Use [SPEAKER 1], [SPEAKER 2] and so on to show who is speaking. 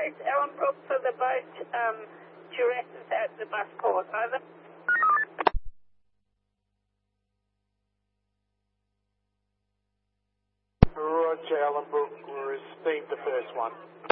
[SPEAKER 1] contact Ellenbrook for the boat duresses at the bus port. Over.
[SPEAKER 2] Roger, Ellenbrook. We'll receive the first one.